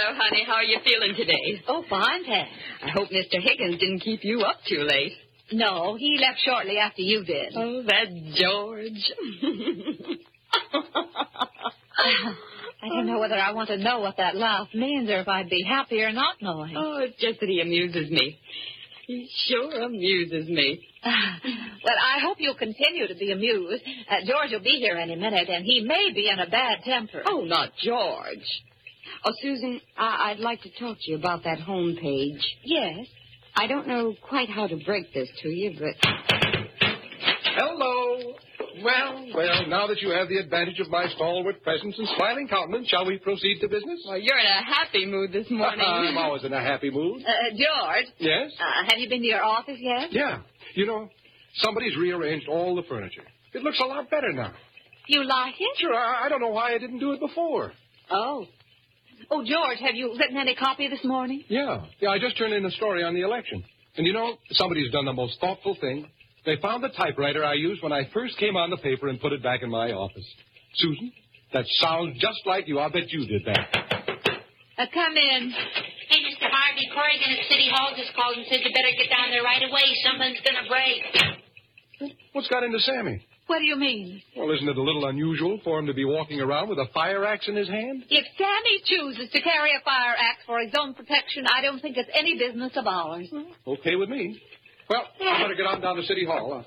Hello, honey. How are you feeling today? Oh, fine, thanks. I hope Mr. Higgins didn't keep you up too late. No, he left shortly after you did. Oh, that George. I don't know whether I want to know what that laugh means or if I'd be happier not knowing. Oh, it's just that he amuses me. He sure amuses me. Well, I hope you'll continue to be amused. George will be here any minute, and he may be in a bad temper. Oh, not George. Oh, Susan, I'd like to talk to you about that home page. Yes? I don't know quite how to break this to you, but... Hello. Well, now that you have the advantage of my stalwart presence and smiling countenance, shall we proceed to business? Well, you're in a happy mood this morning. I'm always in a happy mood. George? Yes? Have you been to your office yet? Yeah. You know, somebody's rearranged all the furniture. It looks a lot better now. You like it? Sure, I don't know why I didn't do it before. Oh. Oh, George, have you written any copy this morning? Yeah, I just turned in a story on the election. And you know, somebody's done the most thoughtful thing. They found the typewriter I used when I first came on the paper and put it back in my office. Susan, that sounds just like you. I'll bet you did that. Come in. Hey, Mr. Harvey, Corrigan at City Hall just called and said you better get down there right away. Something's going to break. What's got into Sammy? What do you mean? Well, isn't it a little unusual for him to be walking around with a fire axe in his hand? If Sammy chooses to carry a fire axe for his own protection, I don't think it's any business of ours. Okay with me. Well, I better get on down to City Hall.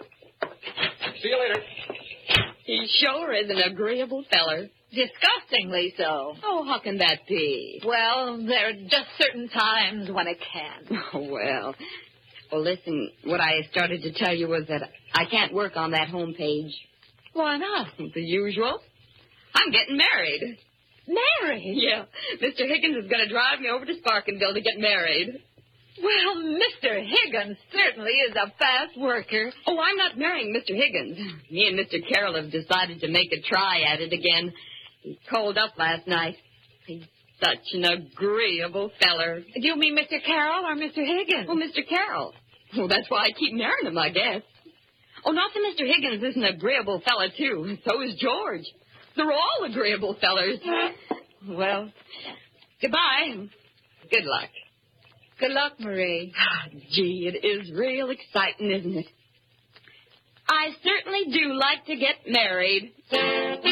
See you later. He sure is an agreeable feller. Disgustingly so. Oh, how can that be? Well, there are just certain times when it can. Oh, well. Well, listen, what I started to tell you was that I can't work on that home page. Why not? The usual. I'm getting married. Married? Yeah. Mr. Higgins is going to drive me over to Sparkinville to get married. Well, Mr. Higgins certainly is a fast worker. Oh, I'm not marrying Mr. Higgins. Me and Mr. Carroll have decided to make a try at it again. He called up last night. He's such an agreeable feller. Do you mean Mr. Carroll or Mr. Higgins? Oh, Mr. Carroll. Well, that's why I keep marrying him, I guess. Oh, not that Mr. Higgins is an agreeable fella, too. So is George. They're all agreeable fellers. Well, goodbye. Good luck. Good luck, Marie. Gee, it is real exciting, isn't it? I certainly do like to get married.